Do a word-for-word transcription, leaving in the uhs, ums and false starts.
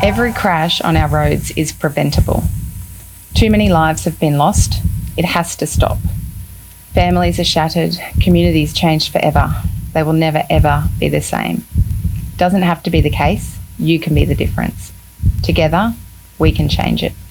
Every crash on our roads is preventable. Too many lives have been lost. It has to stop. Families are shattered, communities changed forever. They will never, ever be the same. Doesn't have to be the case. You can be the difference. Together, we can change it.